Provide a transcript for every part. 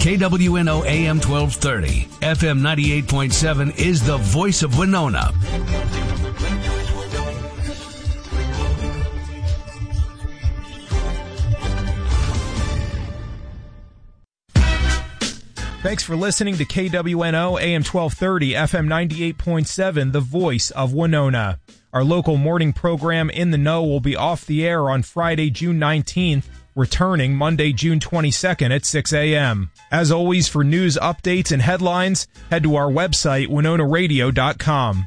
KWNO AM 1230, FM 98.7 is the voice of Winona. Thanks for listening to KWNO AM 1230, FM 98.7, the voice of Winona. Our local morning program, In the Know, will be off the air on Friday, June 19th, returning Monday, June 22nd at 6 a.m. As always, for news, updates, and headlines, head to our website, WinonaRadio.com.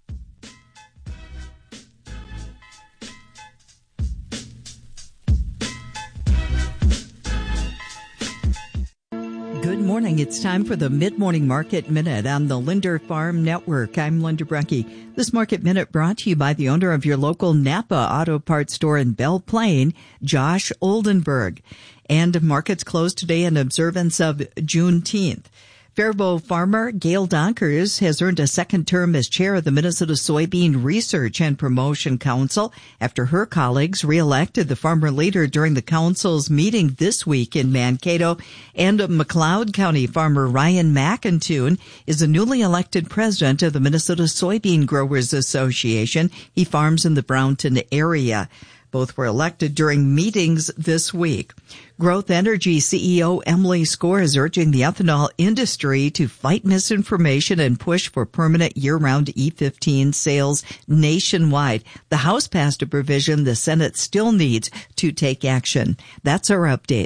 Good morning. It's time for the Mid-Morning Market Minute on the Linder Farm Network. I'm Linda Brecky. This Market Minute brought to you by the owner of your local Napa Auto Parts store in Belle Plaine, Josh Oldenburg. And markets closed today in observance of Juneteenth. Faribault farmer Gail Donkers has earned a second term as chair of the Minnesota Soybean Research and Promotion Council after her colleagues reelected the farmer leader during the council's meeting this week in Mankato. And McLeod County farmer Ryan McIntoon is a newly elected president of the Minnesota Soybean Growers Association. He farms in the Brownton area. Both were elected during meetings this week. Growth Energy CEO Emily Score is urging the ethanol industry to fight misinformation and push for permanent year-round E15 sales nationwide. The House passed a provision the Senate still needs to take action. That's our update.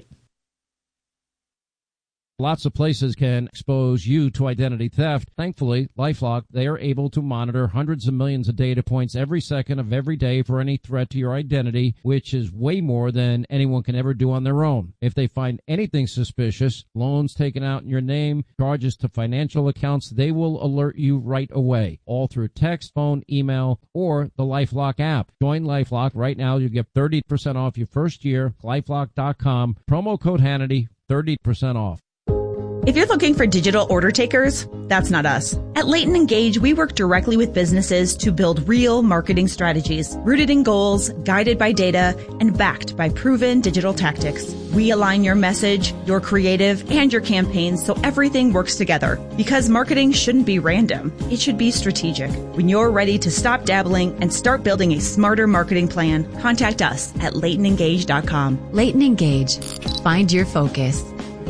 Lots of places can expose you to identity theft. Thankfully, LifeLock, they are able to monitor hundreds of millions of data points every second of every day for any threat to your identity, which is way more than anyone can ever do on their own. If they find anything suspicious, loans taken out in your name, charges to financial accounts, they will alert you right away, all through text, phone, email, or the LifeLock app. Join LifeLock right now. You'll get 30% off your first year. LifeLock.com. Promo code Hannity, 30% off. If you're looking for digital order takers, that's not us. At Leighton Engage, we work directly with businesses to build real marketing strategies, rooted in goals, guided by data, and backed by proven digital tactics. We align your message, your creative, and your campaigns so everything works together. Because marketing shouldn't be random. It should be strategic. When you're ready to stop dabbling and start building a smarter marketing plan, contact us at LeightonEngage.com. Leighton Engage. Find your focus.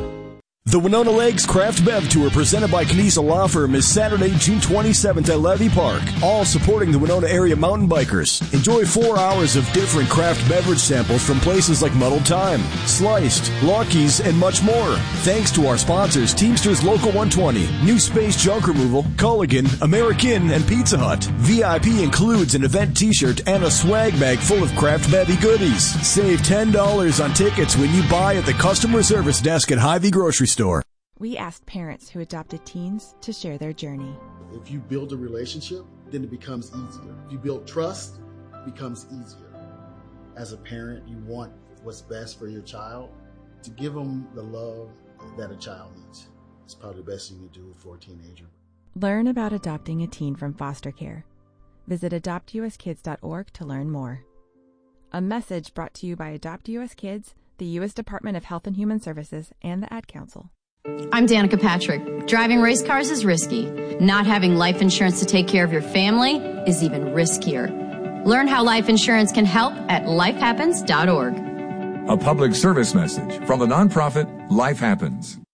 The Winona Lakes Craft Bev Tour presented by Knisa Law Firm is Saturday, June 27th at Levy Park, all supporting the Winona area mountain bikers. Enjoy 4 hours of different craft beverage samples from places like Muddled Time, Sliced, Lucky's, and much more. Thanks to our sponsors, Teamsters Local 120, New Space Junk Removal, Culligan, American, and Pizza Hut. VIP includes an event t-shirt and a swag bag full of craft bevy goodies. Save $10 on tickets when you buy at the customer service desk at Hy-Vee Grocery Store. We asked parents who adopted teens to share their journey. If you build a relationship, then it becomes easier. If you build trust, it becomes easier. As a parent, you want what's best for your child. To give them the love that a child needs. It's probably the best thing you can do for a teenager. Learn about adopting a teen from foster care. Visit adoptuskids.org to learn more. A message brought to you by Adopt US Kids, the U.S. Department of Health and Human Services, and the Ad Council. I'm Danica Patrick. Driving race cars is risky. Not having life insurance to take care of your family is even riskier. Learn how life insurance can help at lifehappens.org. A public service message from the nonprofit Life Happens.